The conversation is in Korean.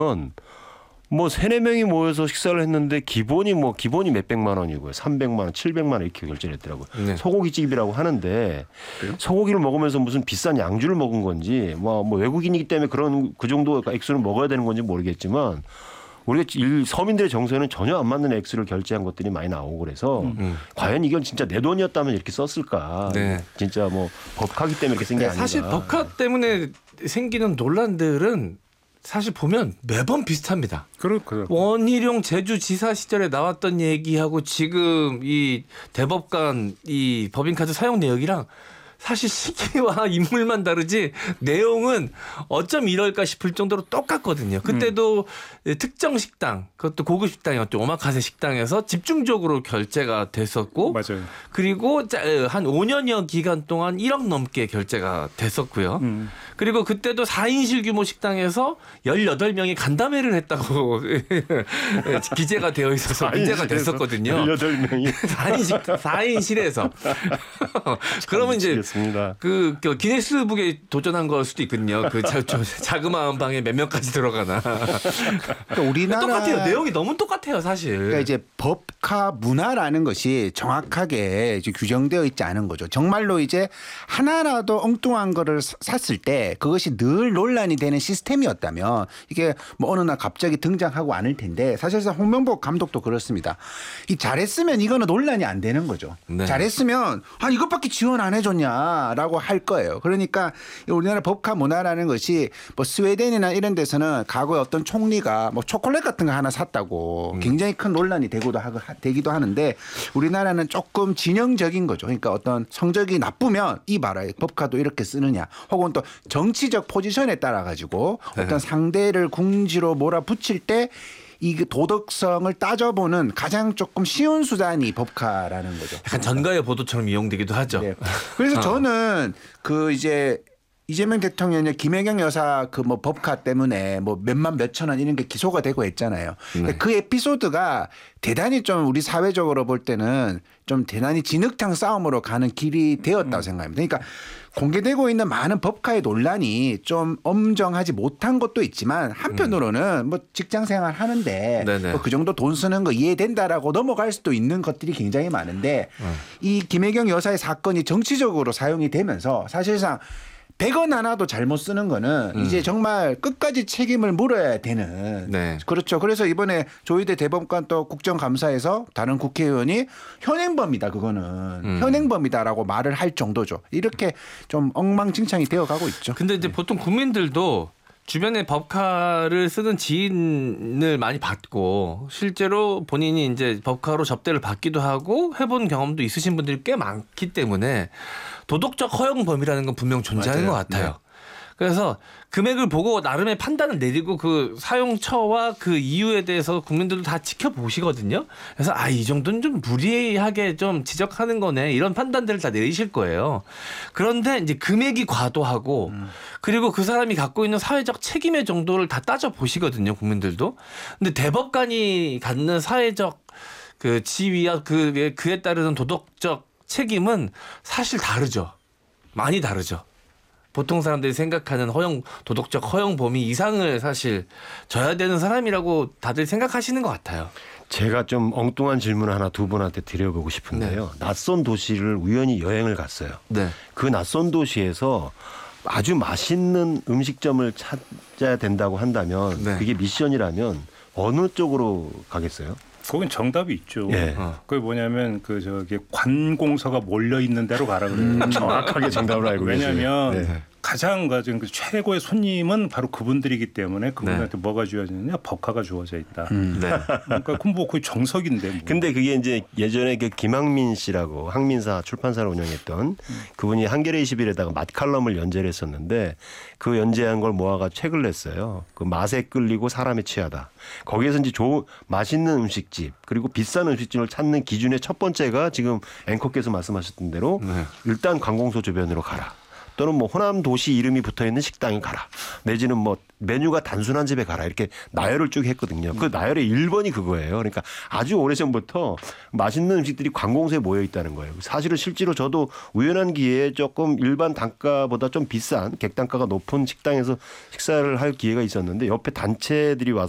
뭐 3-4명이 모여서 식사를 했는데 기본이 몇백만 원이고요. 300만 원, 700만 원 이렇게 결제를 했더라고요. 네. 소고기집이라고 하는데 그래요? 소고기를 먹으면서 무슨 비싼 양주를 먹은 건지 뭐 외국인이기 때문에 그 정도 액수를 먹어야 되는 건지 모르겠지만 우리가 서민들의 정서에는 전혀 안 맞는 액수를 결제한 것들이 많이 나오고 그래서 과연 이건 진짜 내 돈이었다면 이렇게 썼을까. 네. 진짜 뭐 법카기 때문에 이렇게 생긴 게 아닌가. 사실 법카 때문에 생기는 논란들은 사실 보면 매번 비슷합니다. 그렇죠. 원희룡 제주지사 시절에 나왔던 얘기하고 지금 이 대법관 이 법인카드 사용 내역이랑 사실 시기와 인물만 다르지 내용은 어쩜 이럴까 싶을 정도로 똑같거든요. 그때도 특정 식당, 그것도 고급 식당이었죠. 오마카세 식당에서 집중적으로 결제가 됐었고, 맞아요. 그리고 한 5년여 기간 동안 1억 넘게 결제가 됐었고요. 그리고 그때도 4인실 규모 식당에서 18명이 간담회를 했다고 기재가 되어 있어서 문제가 됐었거든요. 18명이 4인실에서 그러면 이제 그 기네스북에 도전한 걸 수도 있거든요. 그 자그마한 방에 몇 명까지 들어가나. 그러니까 우리나라 똑같아요. 내용이 너무 똑같아요, 사실. 그러니까 이제 법카 문화라는 것이 정확하게 이제 규정되어 있지 않은 거죠. 정말로 이제 하나라도 엉뚱한 거를 샀을 때 그것이 늘 논란이 되는 시스템이었다면 이게 뭐 어느 날 갑자기 등장하고 않을 텐데 사실상 홍명보 감독도 그렇습니다. 이 잘했으면 이거는 논란이 안 되는 거죠. 네. 잘했으면 이것밖에 지원 안 해줬냐라고 할 거예요. 그러니까 우리나라 법카 문화라는 것이 뭐 스웨덴이나 이런 데서는 과거에 어떤 총리가 뭐 초콜릿 같은 거 하나 샀다고 굉장히 큰 논란이 되기도 하는데 우리나라는 조금 진영적인 거죠. 그러니까 어떤 성적이 나쁘면 이 봐라 법카도 이렇게 쓰느냐 혹은 또 정치적 포지션에 따라 가지고 어떤 상대를 궁지로 몰아붙일 때 이 도덕성을 따져보는 가장 조금 쉬운 수단이 법카라는 거죠. 약간 전가의 보도처럼 이용되기도 하죠. 네. 그래서 저는 그 이제 이재명 대통령의 김혜경 여사 그 뭐 법카 때문에 뭐 몇만 몇천 원 이런 게 기소가 되고 했잖아요. 네. 그 에피소드가 대단히 좀 우리 사회적으로 볼 때는 좀 대단히 진흙탕 싸움으로 가는 길이 되었다고 생각합니다. 그러니까 공개되고 있는 많은 법카의 논란이 좀 엄정하지 못한 것도 있지만 한편으로는 뭐 직장 생활 하는데 뭐 그 정도 돈 쓰는 거 이해된다라고 넘어갈 수도 있는 것들이 굉장히 많은데 이 김혜경 여사의 사건이 정치적으로 사용이 되면서 사실상 100원 하나도 잘못 쓰는 거는 이제 정말 끝까지 책임을 물어야 되는. 네. 그렇죠. 그래서 이번에 조희대 대법관 또 국정감사에서 다른 국회의원이 현행범이다 그거는. 현행범이다라고 말을 할 정도죠. 이렇게 좀 엉망진창이 되어가고 있죠. 근데 이제 보통 국민들도 주변에 법카를 쓰는 지인을 많이 받고 실제로 본인이 이제 법카로 접대를 받기도 하고 해본 경험도 있으신 분들이 꽤 많기 때문에 도덕적 허용 범위라는 건 분명 존재하는 것 같아요. 네. 그래서 금액을 보고 나름의 판단을 내리고 그 사용처와 그 이유에 대해서 국민들도 다 지켜보시거든요. 그래서 이 정도는 좀 무리하게 좀 지적하는 거네 이런 판단들을 다 내리실 거예요. 그런데 이제 금액이 과도하고 그리고 그 사람이 갖고 있는 사회적 책임의 정도를 다 따져보시거든요. 국민들도. 근데 대법관이 갖는 사회적 그 지위와 그에 따르는 도덕적 책임은 사실 다르죠. 많이 다르죠. 보통 사람들이 생각하는 도덕적 허용 범위 이상을 사실 져야 되는 사람이라고 다들 생각하시는 것 같아요. 제가 좀 엉뚱한 질문을 하나 두 분한테 드려보고 싶은데요. 네. 낯선 도시를 우연히 여행을 갔어요. 네. 그 낯선 도시에서 아주 맛있는 음식점을 찾아야 된다고 한다면 네. 그게 미션이라면 어느 쪽으로 가겠어요? 거긴 정답이 있죠. 예. 그게 뭐냐면 관공서가 몰려 있는 데로 가라 그래요. 정확하게 정답을 알고 계시네요. 왜냐하면 네. 가장 최고의 손님은 바로 그분들이기 때문에 그분한테 네. 뭐가 주어지느냐 법카가 주어져 있다. 네. 그러니까 뭐 거의 정석인데. 뭐. 근데 그게 이제 예전에 그 김학민 씨라고 항민사 출판사를 운영했던 그분이 한겨레 21에다가 맛 칼럼을 연재를 했었는데 그 연재한 걸 모아가 책을 냈어요. 그 맛에 끌리고 사람에 취하다. 거기에서 이제 맛있는 음식집 그리고 비싼 음식집을 찾는 기준의 첫 번째가 지금 앵커께서 말씀하셨던 대로 네. 일단 관공서 주변으로 가라. 또는 뭐 호남 도시 이름이 붙어 있는 식당에 가라. 내지는 뭐 메뉴가 단순한 집에 가라. 이렇게 나열을 쭉 했거든요. 그 나열의 1번이 그거예요. 그러니까 아주 오래전부터 맛있는 음식들이 관공서에 모여 있다는 거예요. 사실은 실제로 저도 우연한 기회에 조금 일반 단가보다 좀 비싼 객단가가 높은 식당에서 식사를 할 기회가 있었는데 옆에 단체들이 와서